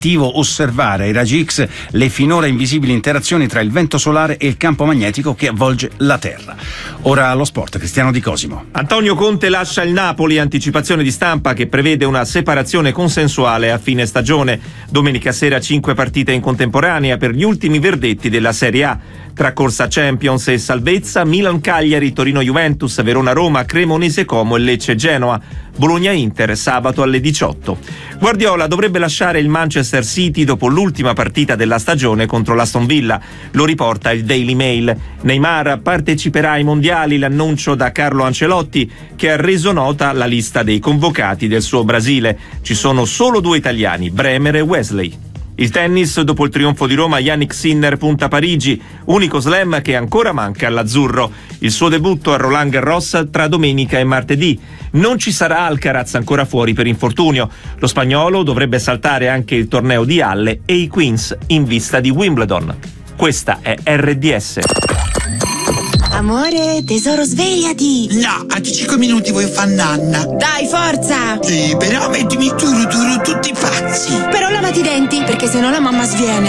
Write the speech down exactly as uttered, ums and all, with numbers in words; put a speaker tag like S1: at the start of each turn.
S1: osservare ai raggi X le finora invisibili interazioni tra il vento solare e il campo magnetico che avvolge la Terra. Ora allo sport, Cristiano Di Cosimo.
S2: Antonio Conte lascia il Napoli, anticipazione di stampa che prevede una separazione consensuale a fine stagione. Domenica sera cinque partite in contemporanea per gli ultimi verdetti della Serie A. Tra corsa Champions e salvezza, Milan-Cagliari, Torino-Juventus, Verona-Roma, Cremonese-Como e Lecce-Genoa. Bologna-Inter sabato alle diciotto. Guardiola dovrebbe lasciare il Manchester City dopo l'ultima partita della stagione contro l'Aston Villa. Lo riporta il Daily Mail. Neymar parteciperà ai mondiali, l'annuncio da Carlo Ancelotti che ha reso nota la lista dei convocati del suo Brasile. Ci sono solo due italiani, Bremer e Wesley. Il tennis, dopo il trionfo di Roma, Yannick Sinner punta Parigi, unico slam che ancora manca all'azzurro. Il suo debutto a Roland Garros tra domenica e martedì. Non ci sarà Alcaraz, ancora fuori per infortunio. Lo spagnolo dovrebbe saltare anche il torneo di Halle e i Queens in vista di Wimbledon. Questa è R D S.
S3: Amore, tesoro, svegliati!
S4: No, a cinque minuti vuoi far nanna.
S3: Dai, forza!
S4: Sì, però mettimi turu turu tutti pazzi.
S3: Però lavati i denti, perché sennò la mamma sviene.